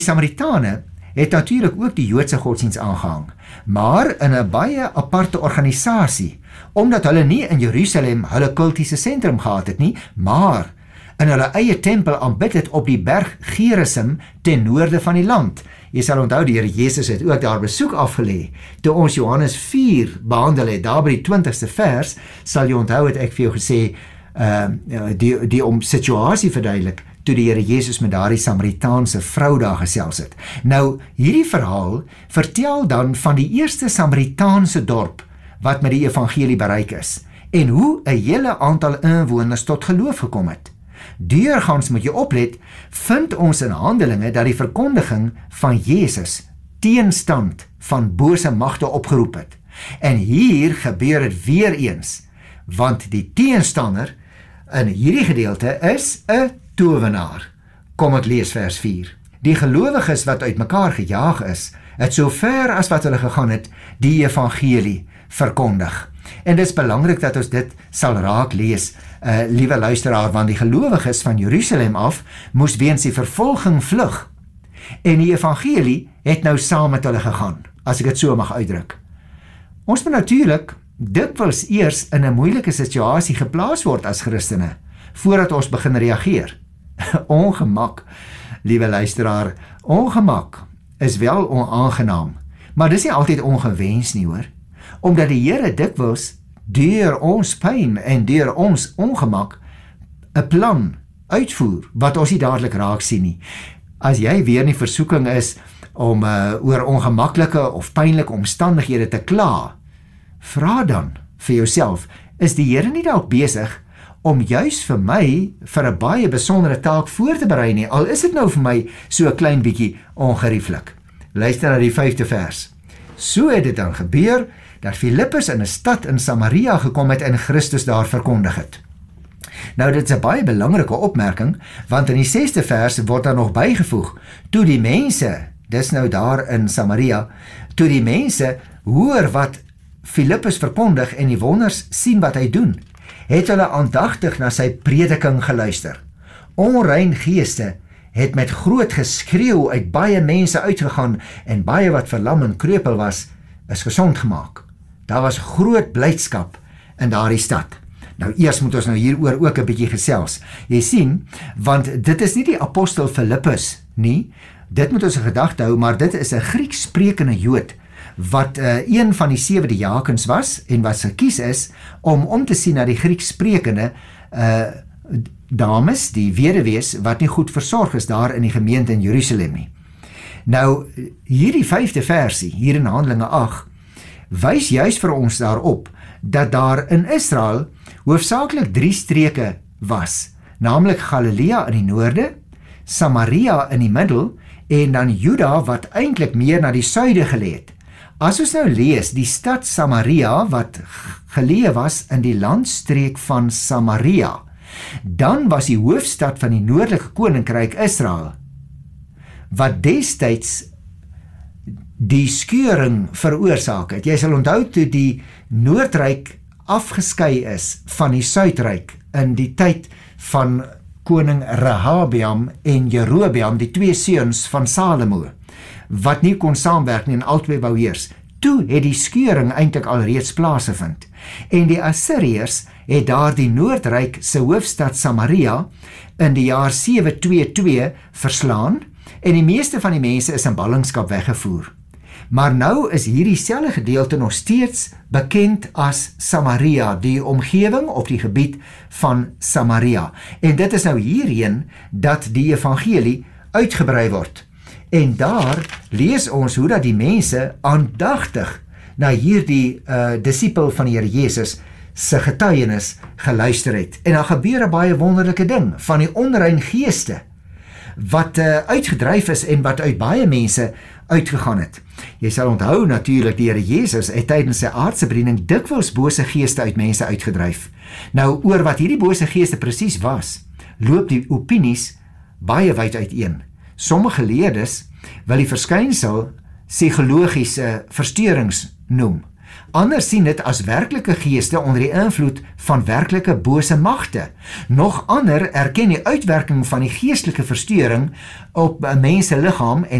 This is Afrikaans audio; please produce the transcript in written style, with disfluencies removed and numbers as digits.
Samaritane het natuurlik ook die Joodse godsdiens aangehang, maar in 'n baie aparte organisasie, omdat hulle nie in Jerusalem hulle kultiese sentrum gehad het nie, maar in hulle eie tempel aanbid het op die berg Gerizim ten noorde van die land. Jy sal onthou die Here Jesus het ook daar besoek afgelê. Toe ons Johannes 4 behandel het, daar by die 20ste vers, sal jy onthou het ek vir jou gesê, die situasie verduidelik, toe die Here Jesus met daardie Samaritaanse vrou daar gesels het. Nou, hierdie verhaal vertel dan van die eerste Samaritaanse dorp wat met die evangelie bereik is, en hoe 'n hele aantal inwoners tot geloof gekom het. Deurgaans moet jy oplet, vind ons in Handelinge dat die verkondiging van Jesus teenstand van bose magte opgeroep het. En hier gebeur dit weer eens, want die teenstander in hierdie gedeelte is 'n towenaar. Kom ek lees vers 4. Die gelowiges wat uit mekaar gejaag is, het so ver as wat hulle gegaan het, die evangelie verkondig. En dit is belangrik dat ons dit sal raak lees, liewe luisteraar, want die gelowiges van Jerusalem af moes weens die vervolging vlug. En die evangelie het nou saam met hulle gegaan, as ek dit so mag uitdruk. Ons moet natuurlik dikwels eers in 'n moeilike situasie geplaas word as Christene, voordat ons begin reageer. Ongemak, liewe luisteraar, ongemak is wel onaangenaam, maar dis nie altyd ongewens nie hoor, omdat die Here dikwels deur ons pyn en deur ons ongemak 'n plan uitvoer, wat ons nie dadelik raak sien nie. As jy weer in die versoeking is om oor ongemaklike of pynlike omstandighede te kla, vra dan vir jouself, is die Here nie dalk besig om juis vir my vir 'n baie besondere taak voor te berei nie, al is dit nou vir my so 'n klein bietjie ongerieflik. Luister na die 5de vers. So het dit dan gebeur, dat Filippus in 'n stad in Samaria gekom het en Christus daar verkondig het. Nou dit is 'n baie belangrike opmerking, want in die 6de vers word daar nog bygevoeg, toe die mense, dis nou daar in Samaria, toe die mense hoor wat Filippus verkondig en die wonders sien wat hy doen, het hulle aandagtig na sy prediking geluister. Onrein geeste het met groot geskreeu uit baie mense uitgegaan en baie wat verlam en kreupel was, is gesond gemaak. Daar was groot blydskap in daardie stad. Nou eers moet ons nou hieroor ook 'n bietjie gesels. Jy sien, want dit is nie die apostel Filippus nie, dit moet ons in gedagte hou, maar dit is 'n Grieks sprekende Jood, wat een van die 7 diakens was, en wat gekies is, om te sien na die Grieks sprekende dames, die weduwees, wat nie goed versorg is daar in die gemeente in Jerusalem nie. Nou, hierdie 5de versie, hier in Handelinge 8, wys juis vir ons daarop, dat daar in Israel hoofsaaklik 3 streke was, naamlik Galilea in die noorde, Samaria in die middel, en dan Juda wat eintlik meer na die suide gelê het. As ons nou lees, die stad Samaria, wat geleë was in die landstreek van Samaria, dan was die hoofstad van die noordelike koninkryk Israel, wat destyds die skeuring veroorsaak het. Jy sal onthou toe die Noordryk afgeskei is van die Suidryk in die tyd van koning Rehabeam en Jerobeam, die 2 seuns van Salomo, wat nie kon saamwerk nie en albei wou heers. Toe het die skeuring eintlik alreeds plaasgevind. En die Assiriërs het daar die Noordryk se hoofstad Samaria in die jaar 722 verslaan en die meeste van die mense is in ballingskap weggevoer. Maar nou is hierdie selfde gedeelte nog steeds bekend as Samaria, die omgewing of die gebied van Samaria. En dit is nou hierheen dat die evangelie uitgebrei word. En daar lees ons hoe dat die mense aandagtig na hierdie disipel van die Here Jesus se getuienis geluister het. En daar gebeur 'n baie wonderlike ding van die onrein geeste wat uitgedryf is en wat uit baie mense uitgegaan het. Jy sal onthou natuurlik die Here Jesus het tydens sy aardse bediening dikwels bose geeste uit mense uitgedryf. Nou oor wat hierdie bose geeste presies was, loop die opinies baie wyd uiteen. Sommige geleerdes wil die verskynsel psigologiese versteurings noem. Ander sien dit as werklike geeste onder die invloed van werklike bose magte. Nog ander erken die uitwerking van die geestelike verstoring op 'n mens se liggaam en